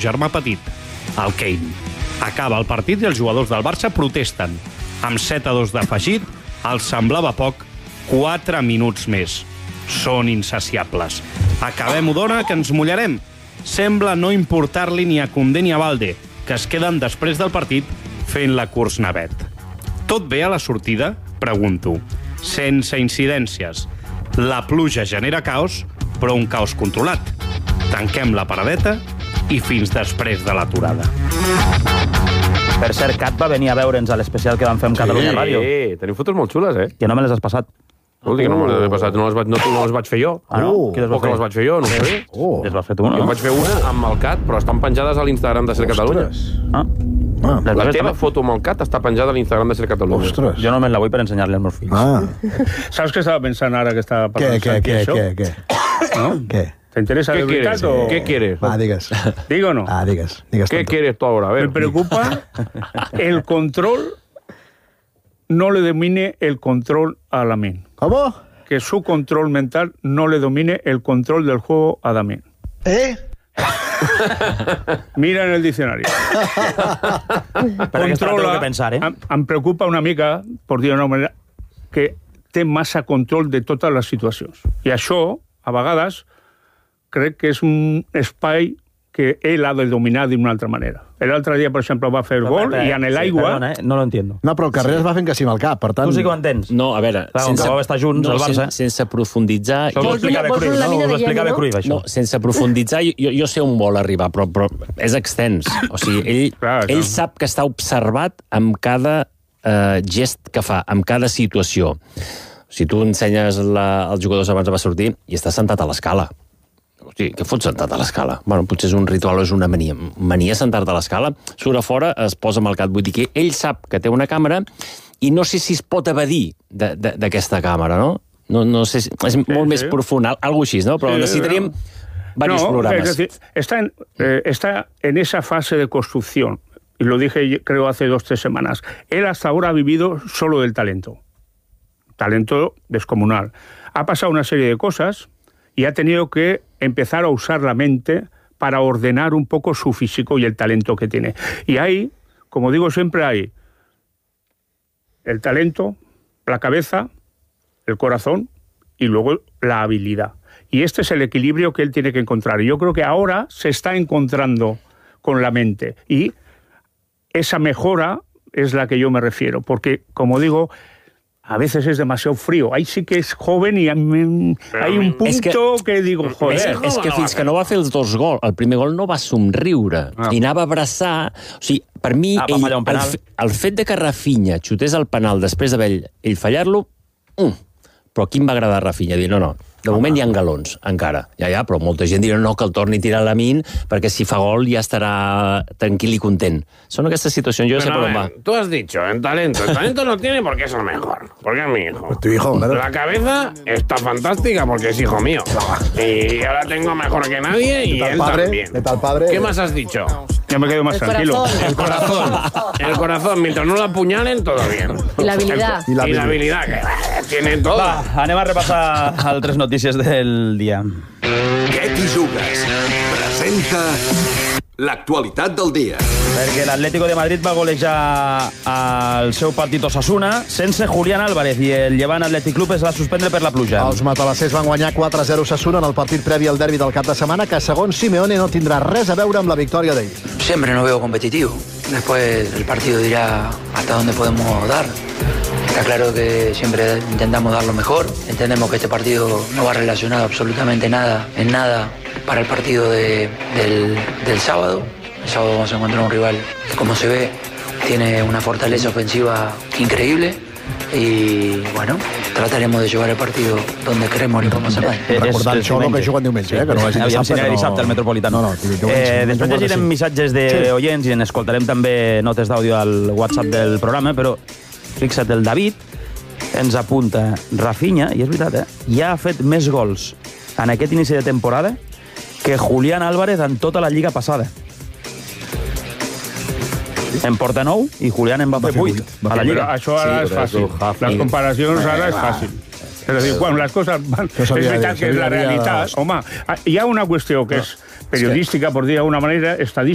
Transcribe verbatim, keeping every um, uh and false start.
germà petit, el Kane. Acaba el partit i els jugadors del Barça protesten. Amb set a dos d'afegit, els semblava poc quatre minuts més. Són insaciables. Acabem-ho, dona, que ens mullarem. Sembla no importar-li ni a Koundé ni a Balde, que es queden després del partit fent la curs navet. Tot bé a la sortida? Pregunto. Sense incidències. La pluja genera caos, però un caos controlat. Tanquem la paradeta i fins després de l'aturada. Per cert, Cat va venir a veure'ns a l'especial que vam fer amb Catalunya Ràdio. Sí, teniu fotos molt xules, eh? Que no me les has passat. Vol dir que no me les he passat, no les vaig, no, no les vaig fer jo. Ah, no? Uh, Qui les va o que fer? les vaig fer jo, no sé. Oh. Les vas fer tu, no? Jo en vaig fer una amb el Cat, però estan penjades a l'Instagram de Ser Catalunya. Ah. Ah. Les La vas teva també? foto amb el Cat està penjada a l'Instagram de Ser Catalunya. Ostres. Jo només la vull per ensenyar-li als meus fills. Ah. Saps què estava pensant ara que estava Què, parlant què, Santi, què, això? què, què? ¿No? Què? ¿Te interesa ¿Qué de verdad quieres? o...? ¿Qué quieres? Va, digues. ¿Digo o no? Ah, digues. digues ¿Qué tonto. quieres tú ahora? A ver. Me preocupa el control, no le domine el control a Lamine. ¿Cómo? Que su control mental no le domine el control del juego a Lamine. ¿Eh? Mira en el diccionario. Però aquesta la tengo que pensar, eh? Em, em preocupa una mica, por dir una manera, que té massa control de totes les situacions. I això, a vegades, crec que és un espai que ell ha de dominar d'una altra manera. L'altre dia, per exemple, va fer gol i en l'aigua... Sí, perdona, eh? No lo entiendo. No, però el carrer es va fent que sí amb el cap, per tant... Tu sí que ho entens. No, a veure... Clar, sense, vau estar junts, no, al Barça. Sen, sense profunditzar... Això ho jo, explicava vols Cruyff, una no? mina Ho de explicava hielo, no? Cruyff, això. no, sense profunditzar, jo, jo sé on vol arribar, però, però és extens. O sigui, ell, Clar, ell clar. sap que està observat amb cada eh, gest que fa, amb cada situació. Si tu ensenyes la, els jugadors abans de va sortir i està sentat a l'escala. Hosti, què fots sentat a l'escala? Bueno, potser és un ritual o és una mania. Mania sentar-te a l'escala, surt a fora, es posa amb el cap. Vull dir que ell sap que té una càmera i no sé si es pot evadir d'aquesta càmera, no? No, no sé si, és molt sí. més profund, algo així, no? Però Sí, necessitaríem varios no, programas. Es decir, está en, eh, está en esa fase de construcción. Y lo dije, creo, hace dos, tres semanas. Él hasta ahora ha vivido solo del talento. Talento descomunal. Ha pasado una serie de cosas y ha tenido que empezar a usar la mente para ordenar un poco su físico y el talento que tiene. Y ahí, como digo siempre, hay el talento, la cabeza, el corazón y luego la habilidad. Y este es el equilibrio que él tiene que encontrar. Y yo creo que ahora se está encontrando con la mente. Y esa mejora es la que yo me refiero. Porque, como digo, a veces es demasiado frío. Ahí sí que es joven y hay un punto És que- que digo, joder... És, és que fins que no va fer els dos gols, el primer gol no va somriure Ah. i anava a abraçar. O sigui, per mi, Ah, va ell, fallar un el, penal. fe- el fet de que Rafinha xutés el penal després d'haver ell, ell fallar-lo, mm, però a qui em va agradar Rafinha? Dir, no, no, de moment hi ha galons, encara. Ja, ja, però molta gent dirà no, que el torni a tirar a Lamine, perquè si fa gol ja estarà tranquil i content. Són aquestes situacions, jo no sé Pero, per a on va. ver, tú has dicho, en talento. El talento no tiene porque es el mejor, porque es mi hijo. Tu hijo, claro. La cabeza está fantástica porque es hijo mío. Y ahora tengo mejor que nadie y tal él padre, también. de tal padre. ¿Qué más has dicho? Ya me quedo más El tranquilo. corazón. El corazón. El corazón, mientras no lo apuñalen, todo bien. Y la habilidad. I la Y la habilidad, que eh, tiene todo. Va, anem a repassar altres notícies del dia. Què t'hi jugues? Presenta l'actualitat del dia. Perquè l'Atlético de Madrid va golejar el seu partit Osasuna sense Julián Álvarez i el Llevant Athletic Club es va suspendre per la pluja. Els matalassers van guanyar quatre a zero Osasuna en el partit previ al derbi del cap de setmana, que segons Simeone no tindrà res a veure amb la victòria d'ahir. Siempre nos veo competitivo. Después el partido dirá hasta dónde podemos dar. Está claro que siempre intentamos dar lo mejor. Entendemos que este partido no va relacionado absolutamente nada, en nada, para el partido de- del, del sábado. El sábado vamos a encontrar un rival que, como se ve, tiene una fortaleza ofensiva increíble. Y bueno, trataremos de llevar el partido donde queremos y como se va. Eh, Recordant és això, no, que diumenge. juguen diumenge, eh? Que no vagi Aviam si dissabte, anirà que no- dissabte al Metropolitano. No, no, que juguen eh, diumenge, després quatre, llegirem cinc. missatges d'oients i en escoltarem també notes d'àudio al WhatsApp del programa, però fixa't, el David ens apunta Rafinha, i és veritat, eh? ja ha fet més gols en aquest inici de temporada que Julián Álvarez en tota la lliga passada. En porta nou i Julián en va fer vuit a la Pero lliga. eso ahora es fácil. Las comparaciones ahora es fácil. Es decir, cuando las cosas van... Això Es s'havia de verdad dir, que es la s'havia de dir, realidad. doncs. Home, hi ha una qüestió que és periodística, por dir d'alguna manera, estadística,